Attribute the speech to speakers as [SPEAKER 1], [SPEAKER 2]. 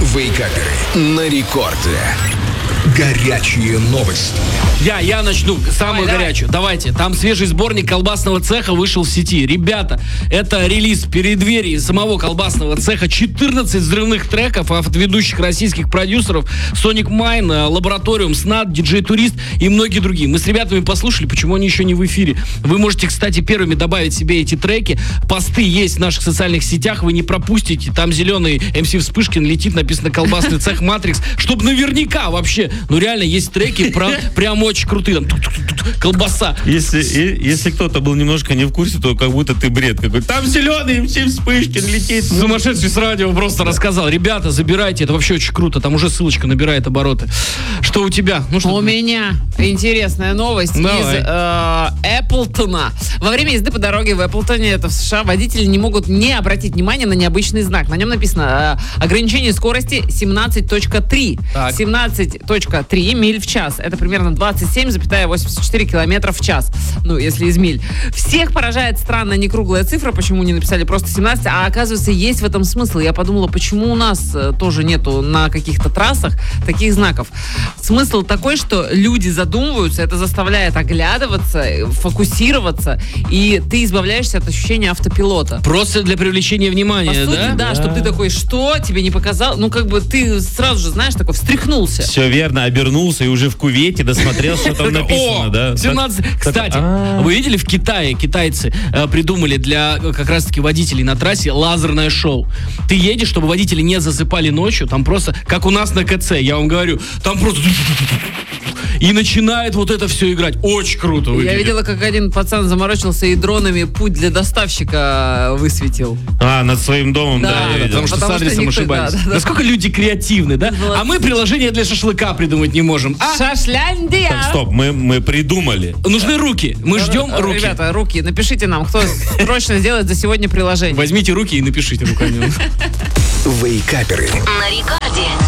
[SPEAKER 1] Вейкаперы на рекорде. Горячие новости.
[SPEAKER 2] Я начну самую горячую. Давайте. Там свежий сборник колбасного цеха вышел в сети. Ребята, это релиз в преддверии самого колбасного цеха. 14 взрывных треков от ведущих российских продюсеров: Sonic Mine, Лабораториум, Снат, Диджей Турист и многие другие. Мы с ребятами послушали, почему они еще не в эфире. Вы можете, кстати, первыми добавить себе эти треки. Посты есть в наших социальных сетях, вы не пропустите. Там зеленый МС Вспышкин летит, написано «Колбасный цех Матрикс», чтобы наверняка вообще, реально есть треки прям очень крутые. Там колбаса.
[SPEAKER 3] Если кто-то был немножко не в курсе, то как будто ты бред какой-то. Там зеленый МС Вспышкин летит.
[SPEAKER 2] Сумасшедший с радио просто рассказал. Ребята, забирайте, это вообще очень круто. Там уже ссылочка набирает обороты. Что у тебя?
[SPEAKER 4] У меня интересная новость из Эпплтона. Во время езды по дороге в Эпплтоне, это в США, водители не могут не обратить внимание на необычный знак. На нем написано ограничение скорости 17.3.
[SPEAKER 2] Так.
[SPEAKER 4] 17.3 миль в час. Это примерно 27,84 километра в час. Ну, если из миль. Всех поражает странная некруглая цифра, почему не написали просто 17, а оказывается, есть в этом смысл. Я подумала, почему у нас тоже нету на каких-то трассах таких знаков. Смысл такой, что люди задумываются, это заставляет оглядываться, фокусироваться, и ты избавляешься от ощущения автопилота.
[SPEAKER 2] Просто для привлечения внимания,
[SPEAKER 4] По сути, да, чтобы ты такой, что? Тебе не показал? Ну, как бы ты сразу же, знаешь, такой встряхнулся.
[SPEAKER 3] Все верно, обернулся и уже в кувете досмотрел, что там написано, да?
[SPEAKER 2] 17. Кстати, вы видели, в Китае китайцы придумали для как раз-таки водителей на трассе лазерное шоу. Ты едешь, чтобы водители не засыпали ночью, там просто, как у нас на КЦ, я вам говорю, там просто... И начинает вот это все играть. Очень круто выглядит.
[SPEAKER 4] Я видела, как один пацан заморочился и дронами путь для доставщика высветил.
[SPEAKER 3] Над своим домом, да, я видел.
[SPEAKER 2] Потому что с адресом ошибались. Да сколько люди креативны, да? А мы приложение для шашлыка придумать не можем.
[SPEAKER 4] Шашляндия!
[SPEAKER 3] Так, стоп, мы придумали.
[SPEAKER 2] Нужны руки. Мы ждем руки.
[SPEAKER 4] Ребята, руки. Напишите нам, кто срочно сделает за сегодня приложение.
[SPEAKER 2] Возьмите руки и напишите руками.
[SPEAKER 1] Вейкаперы
[SPEAKER 5] На рекорде.